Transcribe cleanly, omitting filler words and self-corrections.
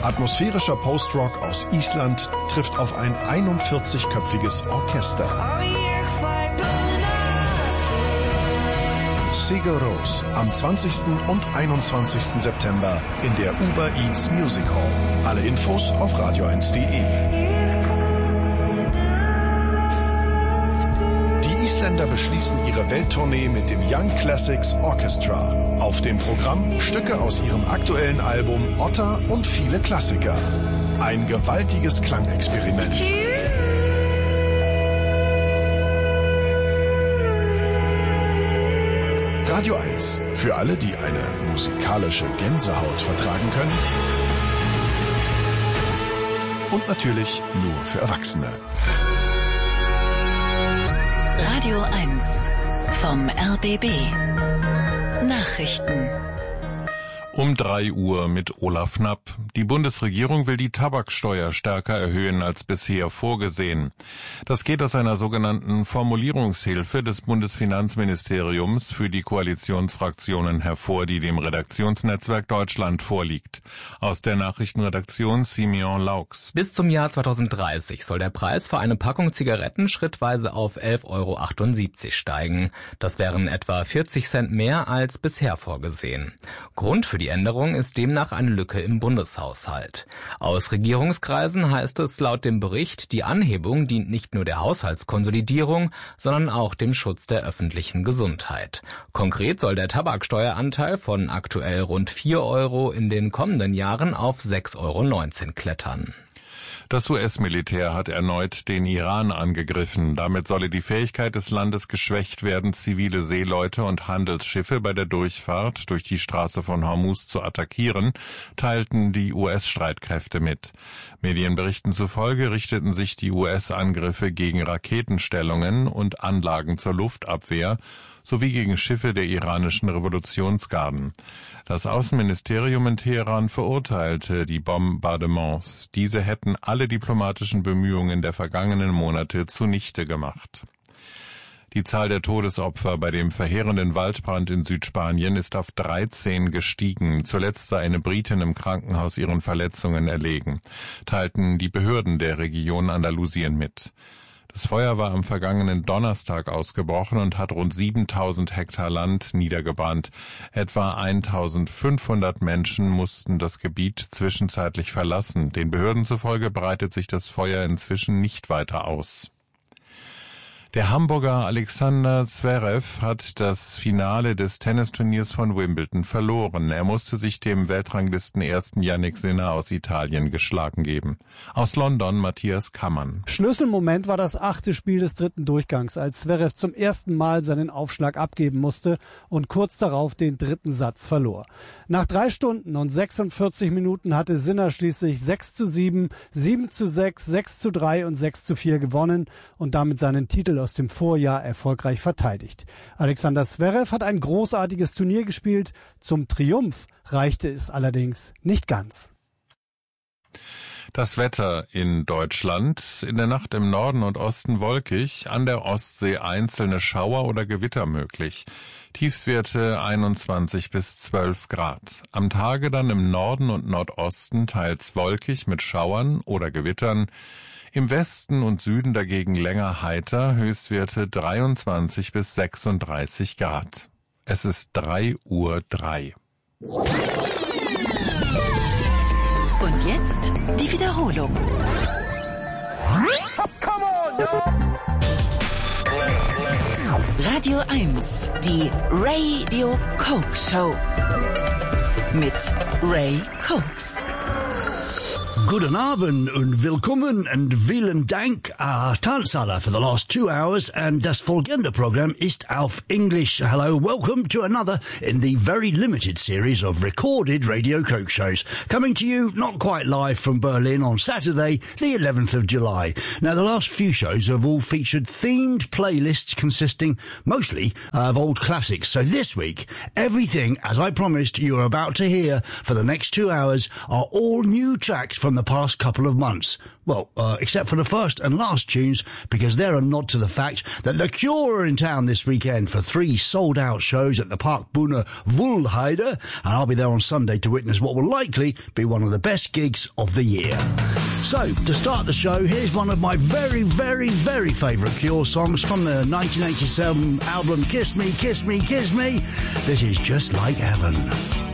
Atmosphärischer Post-Rock aus Island trifft auf ein 41-köpfiges Orchester. Sigur Rós am 20. und 21. September in der Uber Eats Music Hall. Alle Infos auf radio1.de. Die Isländer beschließen ihre Welttournee mit dem Young Classics Orchestra. Auf dem Programm Stücke aus ihrem aktuellen Album Otter und viele Klassiker. Ein gewaltiges Klangexperiment. Radio 1. Für alle, die eine musikalische Gänsehaut vertragen können. Und natürlich nur für Erwachsene. Radio 1 vom RBB. Nachrichten. Um 3 Uhr mit Olaf Knapp. Die Bundesregierung will die Tabaksteuer stärker erhöhen als bisher vorgesehen. Das geht aus einer sogenannten Formulierungshilfe des Bundesfinanzministeriums für die Koalitionsfraktionen hervor, die dem Redaktionsnetzwerk Deutschland vorliegt. Aus der Nachrichtenredaktion Simeon Laux. Bis zum Jahr 2030 soll der Preis für eine Packung Zigaretten schrittweise auf 11,78 € steigen. Das wären etwa 40 Cent mehr als bisher vorgesehen. Grund für die Änderung ist demnach eine Lücke im Bundeshaushalt. Aus Regierungskreisen heißt es laut dem Bericht, die Anhebung dient nicht nur der Haushaltskonsolidierung, sondern auch dem Schutz der öffentlichen Gesundheit. Konkret soll der Tabaksteueranteil von aktuell rund 4 € in den kommenden Jahren auf 6,19 € klettern. Das US-Militär hat erneut den Iran angegriffen. Damit solle die Fähigkeit des Landes geschwächt werden, zivile Seeleute und Handelsschiffe bei der Durchfahrt durch die Straße von Hormuz zu attackieren, teilten die US-Streitkräfte mit. Medienberichten zufolge richteten sich die US-Angriffe gegen Raketenstellungen und Anlagen zur Luftabwehr sowie gegen Schiffe der iranischen Revolutionsgarden. Das Außenministerium in Teheran verurteilte die Bombardements. Diese hätten alle diplomatischen Bemühungen der vergangenen Monate zunichte gemacht. Die Zahl der Todesopfer bei dem verheerenden Waldbrand in Südspanien ist auf 13 gestiegen. Zuletzt sei eine Britin im Krankenhaus ihren Verletzungen erlegen, teilten die Behörden der Region Andalusien mit. Das Feuer war am vergangenen Donnerstag ausgebrochen und hat rund 7.000 Hektar Land niedergebrannt. Etwa 1.500 Menschen mussten das Gebiet zwischenzeitlich verlassen. Den Behörden zufolge breitet sich das Feuer inzwischen nicht weiter aus. Der Hamburger Alexander Zverev hat das Finale des Tennisturniers von Wimbledon verloren. Er musste sich dem Weltranglisten-Ersten Jannik Sinner aus Italien geschlagen geben. Aus London Matthias Kammann. Schlüsselmoment war das 8. Spiel des 3. Durchgangs, als Zverev zum ersten Mal seinen Aufschlag abgeben musste und kurz darauf den 3. Satz verlor. Nach 3 Stunden und 46 Minuten hatte Sinner schließlich 6:7, 7:6, 6:3 und 6:4 gewonnen und damit seinen Titel aus dem Vorjahr erfolgreich verteidigt. Alexander Zverev hat ein großartiges Turnier gespielt. Zum Triumph reichte es allerdings nicht ganz. Das Wetter in Deutschland: in der Nacht im Norden und Osten wolkig, an der Ostsee einzelne Schauer oder Gewitter möglich. Tiefstwerte 21 bis 12 Grad. Am Tage dann im Norden und Nordosten teils wolkig mit Schauern oder Gewittern. Im Westen und Süden dagegen länger heiter, Höchstwerte 23 bis 36 Grad. Es ist 3:03 Uhr. Und jetzt die Wiederholung. Radio 1, die Radio Coke Show. Mit Ray Cokes. Guten Abend und willkommen und vielen Dank, Tanzala, for the last 2 hours, and das folgende Programm ist auf English. Hello, welcome to another in the very limited series of recorded Radio Coke shows, coming to you not quite live from Berlin on Saturday, the 11th of July. Now, the last few shows have all featured themed playlists consisting mostly of old classics. So this week, everything, as I promised, you're about to hear for the next 2 hours are all new tracks from from the past couple of months. Well, except for the first and last tunes, because they're a nod to the fact that The Cure are in town this weekend for 3 sold-out shows at the Parkbühne Wuhlheide, and I'll be there on Sunday to witness what will likely be one of the best gigs of the year. So, to start the show, here's one of my very, very, very favourite Cure songs from the 1987 album Kiss Me, Kiss Me, Kiss Me. This is Just Like Heaven.